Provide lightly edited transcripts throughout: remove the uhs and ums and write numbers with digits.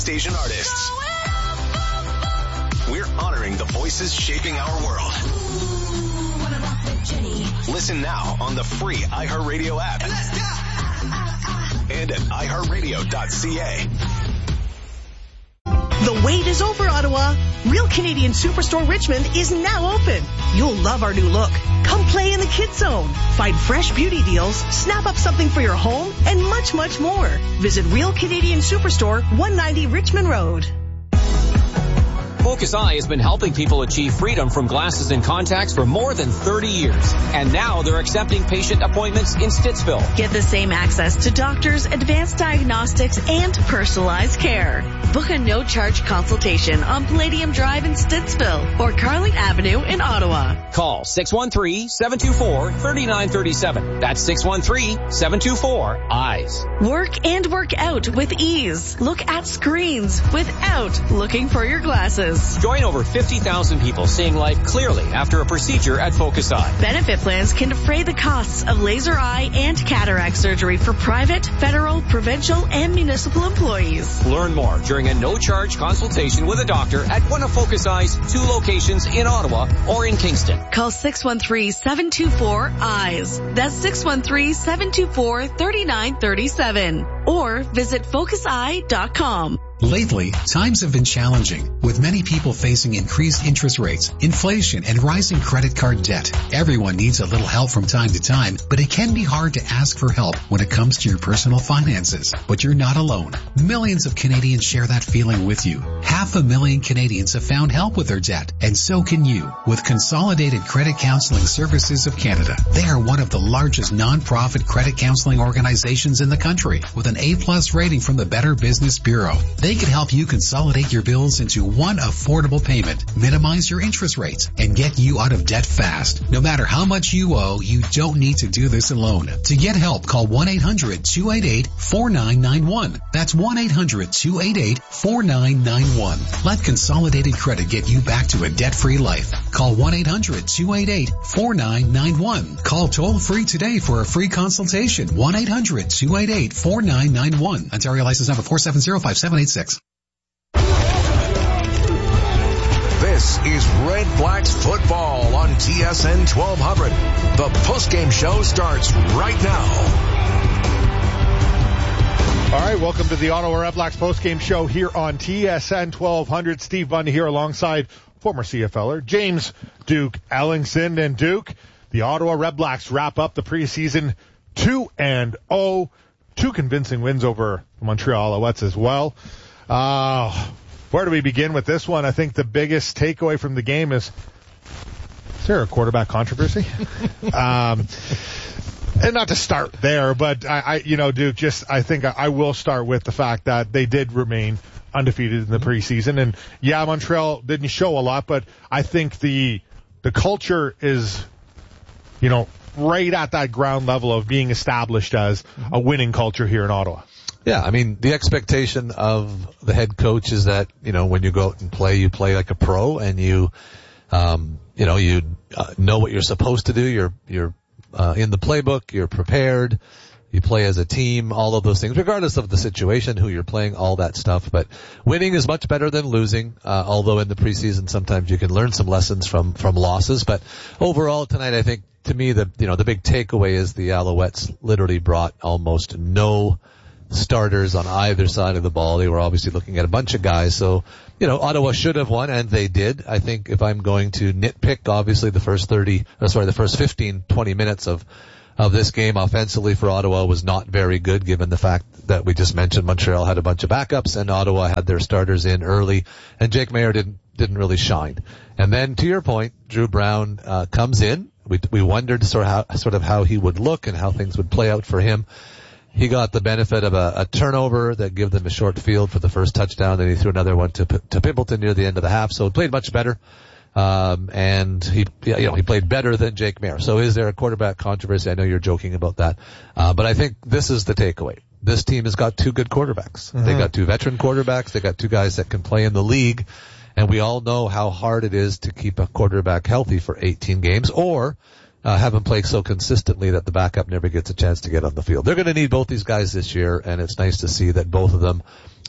Station artists. We're honoring the voices shaping our world. Listen now on the free iHeartRadio app. And at iHeartRadio.ca. The wait is over, Ottawa. Real Canadian Superstore Richmond is now open. You'll love our new look. Come play in the Kids Zone. Find fresh beauty deals, snap up something for your home, and much, much more. Visit Real Canadian Superstore, 190 Richmond Road. Focus Eye has been helping people achieve freedom from glasses and contacts for more than 30 years. And now they're accepting patient appointments in Stittsville. Get the same access to doctors, advanced diagnostics, and personalized care. Book a no-charge consultation on Palladium Drive in Stittsville or Carling Avenue in Ottawa. Call 613-724-3937. That's 613-724-EYES. Work and work out with ease. Look at screens without looking for your glasses. Join over 50,000 people seeing life clearly after a procedure at Focus Eye. Benefit plans can defray the costs of laser eye and cataract surgery for private, federal, provincial, and municipal employees. Learn more during a no-charge consultation with a doctor at one of Focus Eye's 2 locations in Ottawa or in Kingston. Call 613-724-EYES. That's 613-724-3937. Or visit focuseye.com. Lately, times have been challenging, with many people facing increased interest rates, inflation, and rising credit card debt. Everyone needs a little help from time to time, but it can be hard to ask for help when it comes to your personal finances. But you're not alone. Millions of Canadians share that feeling with you. 500,000 Canadians have found help with their debt, and so can you with Consolidated Credit Counseling Services of Canada. They are one of the largest non-profit credit counseling organizations in the country, with an A+ rating from the Better Business Bureau. They can help you consolidate your bills into one affordable payment, minimize your interest rates, and get you out of debt fast. No matter how much you owe, you don't need to do this alone. To get help, call 1-800-288-4991. That's 1-800-288-4991. Let Consolidated Credit get you back to a debt-free life. Call 1-800-288-4991. Call toll-free today for a free consultation. 1-800-288-4991. Ontario license number 4705786. This is Red Blacks football on TSN 1200. The postgame show starts right now. All right, welcome to the Ottawa Red Blacks postgame show here on TSN 1200. Steve Bundy here alongside former CFLer James Duke Ellingson. And Duke, the Ottawa Red Blacks wrap up the preseason 2-0. 2 convincing wins over the Montreal Alouettes as well. Where do we begin with this one? I think the biggest takeaway from the game is there a quarterback controversy? And not to start there, but Duke, I think I will start with the fact that they did remain undefeated in the preseason. And yeah, Montreal didn't show a lot, but I think the culture is, right at that ground level of being established as a winning culture here in Ottawa. Yeah, I mean, the expectation of the head coach is that, when you go out and play, you play like a pro and you know what you're supposed to do. You're in the playbook, you're prepared, you play as a team, all of those things, regardless of the situation, who you're playing, all that stuff. But winning is much better than losing, although in the preseason sometimes you can learn some lessons from losses. But overall tonight, I think, to me, the big takeaway is the Alouettes literally brought almost no starters on either side of the ball. They were obviously looking at a bunch of guys. So, Ottawa should have won, and they did. I think if I'm going to nitpick, obviously the first 15, 20 minutes of this game offensively for Ottawa was not very good, given the fact that we just mentioned Montreal had a bunch of backups and Ottawa had their starters in early, and Jake Maier didn't really shine. And then, to your point, Drew Brown comes in. We wondered sort of how he would look and how things would play out for him. He got the benefit of a turnover that gave them a short field for the first touchdown. Then he threw another one to Pimpleton near the end of the half. So he played much better. And he played better than Jake Maier. So is there a quarterback controversy? I know you're joking about that. But I think this is the takeaway. This team has got 2 good quarterbacks. Mm-hmm. They got 2 veteran quarterbacks. They got 2 guys that can play in the league. And we all know how hard it is to keep a quarterback healthy for 18 games or have him play so consistently that the backup never gets a chance to get on the field. They're going to need both these guys this year, and it's nice to see that both of them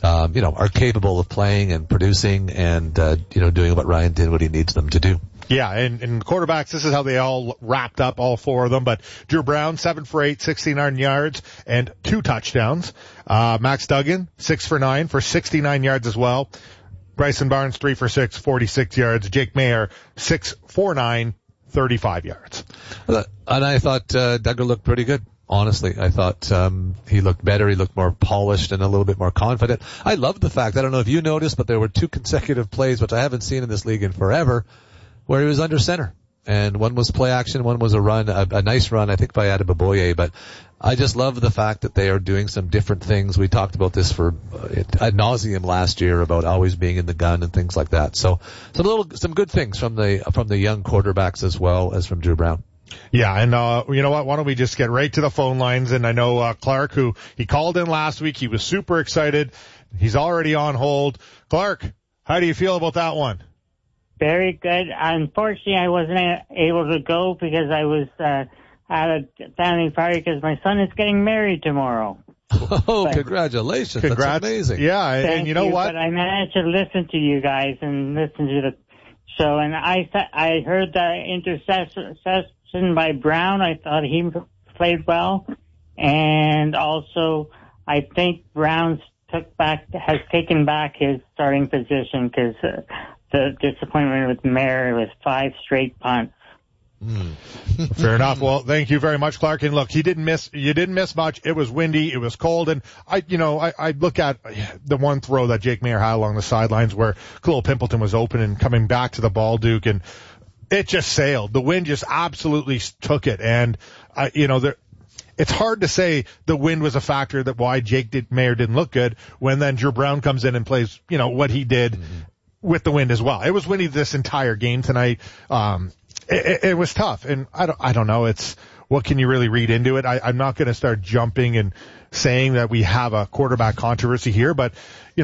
are capable of playing and producing and, doing what Ryan Dinwiddie needs them to do. Yeah, and quarterbacks, this is how they all wrapped up, all four of them. But Drew Brown, 7 for 8, 69 yards and 2 touchdowns. Max Duggan, 6 for 9 for 69 yards as well. Bryson Barnes, 3 for 6, 46 yards. Jake Mayer, 6 for 9, 35 yards. And I thought Duggar looked pretty good. Honestly, I thought he looked better. He looked more polished and a little bit more confident. I love the fact, I don't know if you noticed, but there were 2 consecutive plays, which I haven't seen in this league in forever, where he was under center. And one was play action, one was a run, a nice run, I think, by Adeboboye. But I just love the fact that they are doing some different things. We talked about this for ad nauseum last year about always being in the gun and things like that. So some good things from the young quarterbacks as well as from Drew Brown. Yeah, and you know what? Why don't we just get right to the phone lines? And I know Clark, who he called in last week, he was super excited. He's already on hold. Clark, how do you feel about that one? Very good. Unfortunately, I wasn't able to go because I was at a family party because my son is getting married tomorrow. Oh, congratulations. Congrats. That's amazing. Yeah, and you know what? But I managed to listen to you guys and listen to the show, and I heard the interception by Brown. I thought he played well, and also I think Brown has taken back his starting position because the disappointment with Mayer was 5 straight punts. Fair enough. Well, thank you very much, Clark. And look, you didn't miss much. It was windy. It was cold. And I look at the one throw that Jake Mayer had along the sidelines where Khalil Pimpleton was open and coming back to the ball, Duke, and it just sailed. The wind just absolutely took it. And, it's hard to say the wind was a factor that why Mayer didn't look good when then Drew Brown comes in and plays, what he did with the wind as well. It was windy this entire game tonight. It was tough, and I don't know. It's what can you really read into it? I'm not going to start jumping and saying that we have a quarterback controversy here, but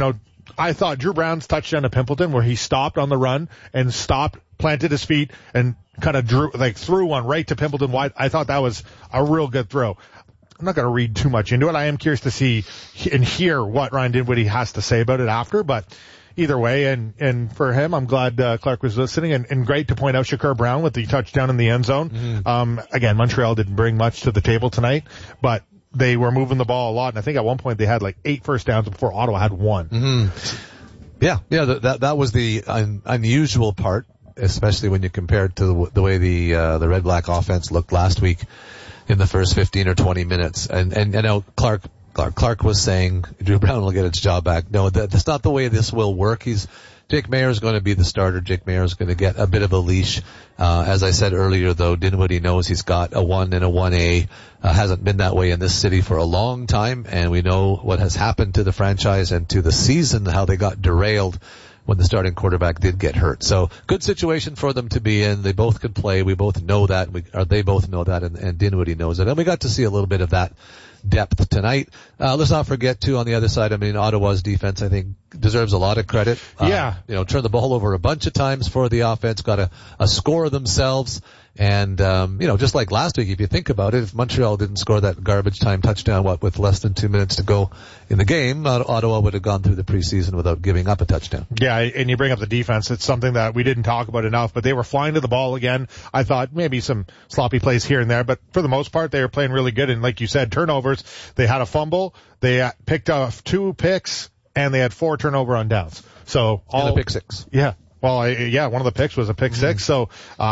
I thought Drew Brown's touchdown to Pimpleton, where he stopped on the run and planted his feet, and kind of threw one right to Pimpleton wide. I thought that was a real good throw. I'm not going to read too much into it. I am curious to see and hear what Ryan Dinwiddie has to say about it after, but. Either way, and for him, I'm glad Clark was listening, and great to point out Shakur Brown with the touchdown in the end zone. Mm-hmm. Again, Montreal didn't bring much to the table tonight, but they were moving the ball a lot, and I think at one point they had 8 first downs before Ottawa had 1. Mm-hmm. Yeah, that was the unusual part, especially when you compare it to the way the Red Black offense looked last week in the first 15 or 20 minutes, and I know Clark was saying Drew Brown will get its job back. No, that's not the way this will work. Jake Mayer is going to be the starter. Jake Mayer is going to get a bit of a leash. As I said earlier, though, Dinwiddie knows he's got a 1 and a 1A. Hasn't been that way in this city for a long time, and we know what has happened to the franchise and to the season, how they got derailed when the starting quarterback did get hurt. So good situation for them to be in. They both could play. We both know that. They both know that, and Dinwiddie knows it. And we got to see a little bit of that depth tonight. Let's not forget too, on the other side, Ottawa's defense, I think, deserves a lot of credit. Turned the ball over a bunch of times for the offense, got a score themselves. And, just like last week, if you think about it, if Montreal didn't score that garbage time touchdown, with less than 2 minutes to go in the game, Ottawa would have gone through the preseason without giving up a touchdown. Yeah, and you bring up the defense. It's something that we didn't talk about enough, but they were flying to the ball again. I thought maybe some sloppy plays here and there, but for the most part, they were playing really good. And like you said, turnovers, they had a fumble, they picked up 2 picks, and they had 4 turnover on downs. So and a pick 6. Yeah. Well, one of the picks was a pick 6. So,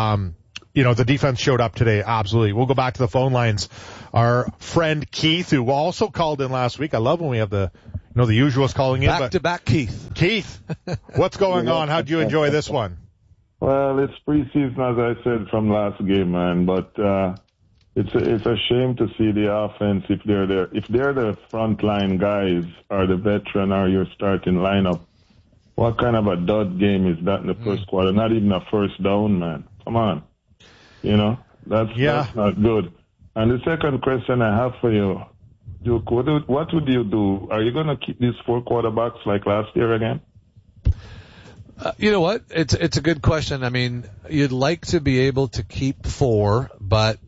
the defense showed up today. Absolutely. We'll go back to the phone lines. Our friend Keith, who also called in last week. I love when we have the usuals calling in. Back to back Keith. Keith, what's going on? How'd you enjoy this one? Well, it's preseason, as I said, from last game, man. But, it's a shame to see the offense if they're the frontline guys or the veteran or your starting lineup. What kind of a dud game is that in the first quarter? Not even a first down, man. Come on. That's not good. And the second question I have for you, Duke, what would you do? Are you going to keep these 4 quarterbacks like last year again? You know what? It's a good question. You'd like to be able to keep 4, but,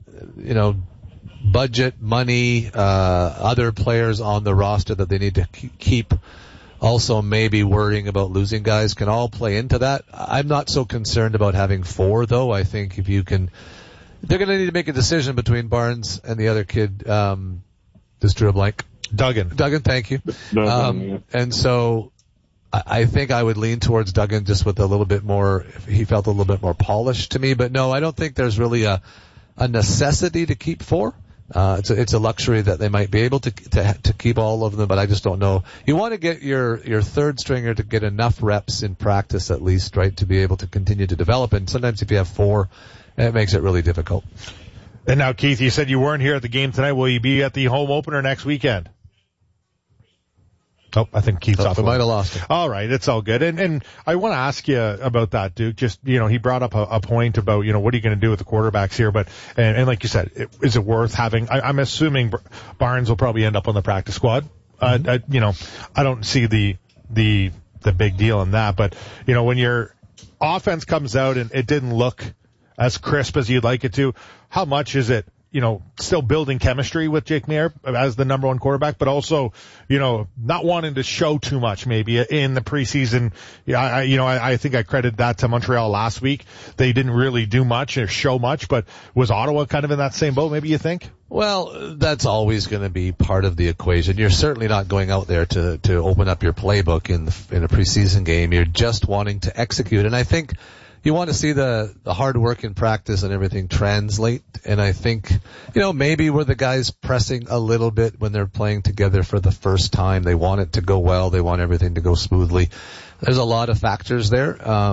budget, money, other players on the roster that they need to keep also maybe worrying about losing guys can all play into that. I'm not so concerned about having 4, though. I think if you can, they're going to need to make a decision between Barnes and the other kid, just drew a blank. Duggan, thank you. Duggan, yeah. And so I think I would lean towards Duggan just with a little bit more, he felt a little bit more polished to me. But no, I don't think there's really a necessity to keep 4. It's a luxury that they might be able to keep all of them, but I just don't know. You want to get your third stringer to get enough reps in practice at least, right, to be able to continue to develop. And sometimes if you have 4, it makes it really difficult. And now, Keith, you said you weren't here at the game tonight. Will you be at the home opener next weekend? Oh, I think Keith's off. I might have lost him. All right, it's all good. And I want to ask you about that, Duke. Just, he brought up a point about, what are you going to do with the quarterbacks here? But, and like you said, is it worth having, I'm assuming Barnes will probably end up on the practice squad. I don't see the big deal in that. But, when your offense comes out and it didn't look as crisp as you'd like it to, how much is it, still building chemistry with Jake Maier as the number 1 quarterback, but also, not wanting to show too much maybe in the preseason. I think I credited that to Montreal last week. They didn't really do much or show much, but was Ottawa kind of in that same boat, maybe you think? Well, that's always going to be part of the equation. You're certainly not going out there to open up your playbook in a preseason game. You're just wanting to execute. And I think you want to see the hard work in practice and everything translate. And I think, maybe were the guys pressing a little bit when they're playing together for the first time. They want it to go well. They want everything to go smoothly. There's a lot of factors there.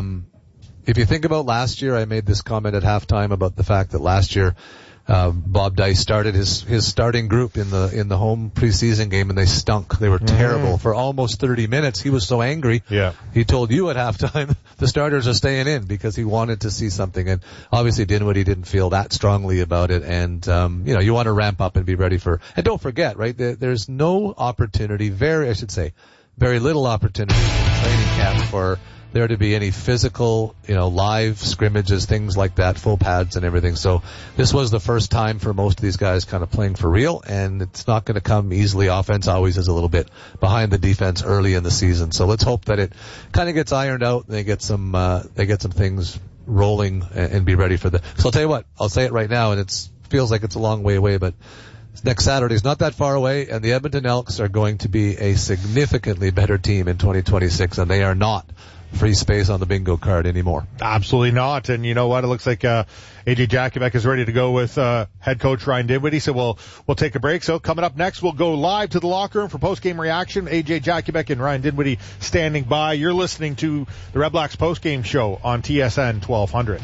If you think about last year, I made this comment at halftime about the fact that last year, Bob Dice started his starting group in the home preseason game, and they stunk. They were terrible for almost 30 minutes. He was so angry. Yeah. He told you at halftime the starters are staying in because he wanted to see something. And obviously Dinwiddie didn't feel that strongly about it. And, you want to ramp up and be ready and don't forget, right, there's no opportunity, very little opportunity in training camp for there to be any physical, live scrimmages, things like that, full pads and everything. So this was the first time for most of these guys kind of playing for real, and it's not going to come easily. Offense always is a little bit behind the defense early in the season. So let's hope that it kind of gets ironed out and they get some things rolling and be ready for So I'll tell you what, I'll say it right now, and it feels like it's a long way away, but next Saturday is not that far away, and the Edmonton Elks are going to be a significantly better team in 2026, and they are not free space on the bingo card anymore. Absolutely not. And you know what? It looks like AJ Jakubek is ready to go with head coach Ryan Dinwiddie. So we'll take a break. So coming up next, we'll go live to the locker room for post-game reaction. AJ Jakubek and Ryan Dinwiddie standing by. You're listening to the Red Blacks post-game show on TSN 1200.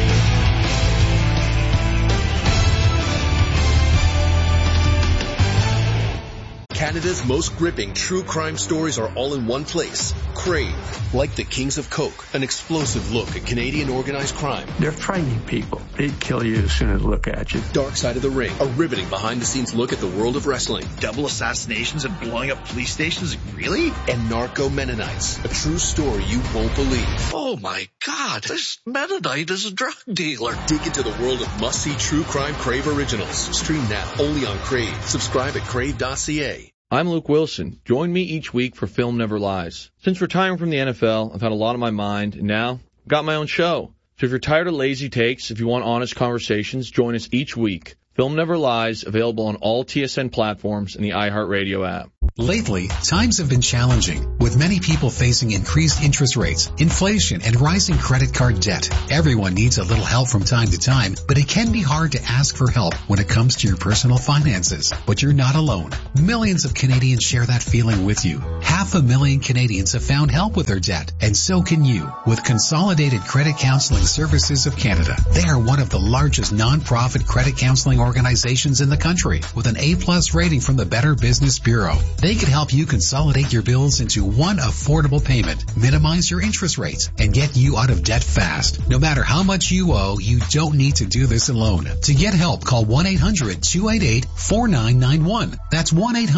Canada's most gripping true crime stories are all in one place. Crave, like the Kings of Coke, an explosive look at Canadian organized crime. They're frightening people. They'd kill you as soon as they look at you. Dark Side of the Ring, a riveting behind-the-scenes look at the world of wrestling. Double assassinations and blowing up police stations? Really? And Narco Mennonites, a true story you won't believe. Oh my God, this Mennonite is a drug dealer. Dig into the world of must-see true crime Crave originals. Stream now, only on Crave. Subscribe at crave.ca. I'm Luke Wilson. Join me each week for Film Never Lies. Since retiring from the NFL, I've had a lot on my mind, and now I've got my own show. So if you're tired of lazy takes, if you want honest conversations, join us each week. Film Never Lies, available on all TSN platforms and the iHeartRadio app. Lately, times have been challenging, with many people facing increased interest rates, inflation, and rising credit card debt. Everyone needs a little help from time to time, but it can be hard to ask for help when it comes to your personal finances. But you're not alone. Millions of Canadians share that feeling with you. 500,000 Canadians have found help with their debt, and so can you, with Consolidated Credit Counseling Services of Canada. They are one of the largest non-profit credit counseling organizations in the country, with an A+ rating from the Better Business Bureau. They can help you consolidate your bills into one affordable payment, minimize your interest rates, and get you out of debt fast. No matter how much you owe, you don't need to do this alone. To get help, call 1-800-288-4991. That's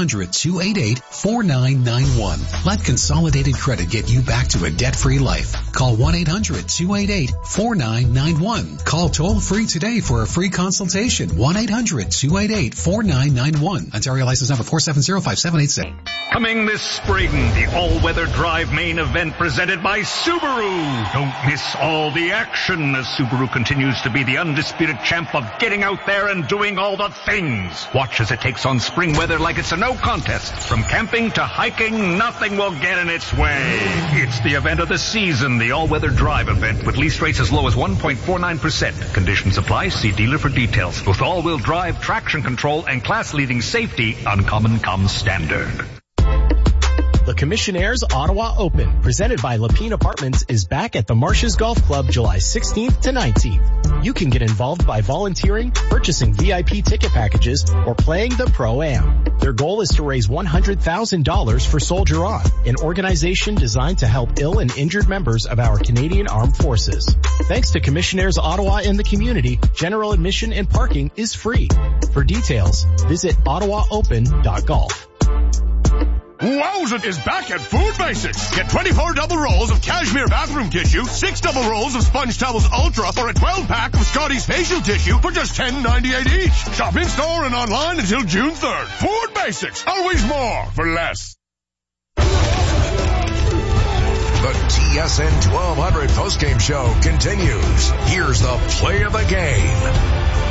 1-800-288-4991. Let Consolidated Credit get you back to a debt-free life. Call 1-800-288-4991. Call toll-free today for a free consultation. 1 1-800-288-4991. Ontario license number 4705786. Coming this spring, the all-weather drive main event presented by Subaru. Don't miss all the action as Subaru continues to be the undisputed champ of getting out there and doing all the things. Watch as it takes on spring weather like it's a no contest. From camping to hiking, nothing will get in its way. It's the event of the season, the all-weather drive event with lease rates as low as 1.49%. Conditions apply. See dealer for details. With all-wheel drive, traction control, and class-leading safety, Uncommon comes standard. The Commissionaires Ottawa Open, presented by Lapine Apartments, is back at the Marshes Golf Club July 16th to 19th. You can get involved by volunteering, purchasing VIP ticket packages, or playing the Pro-Am. Their goal is to raise $100,000 for Soldier On, an organization designed to help ill and injured members of our Canadian Armed Forces. Thanks to Commissionaires Ottawa and the community, general admission and parking is free. For details, visit ottawaopen.golf. Wowzit is back at Food Basics. Get 24 double rolls of cashmere bathroom tissue, 6 double rolls of Sponge Towels Ultra, or a 12-pack of Scotty's facial tissue for just $10.98 each. Shop in-store and online until June 3rd. Food Basics. Always more for less. The TSN 1200 postgame show continues. Here's the play of the game.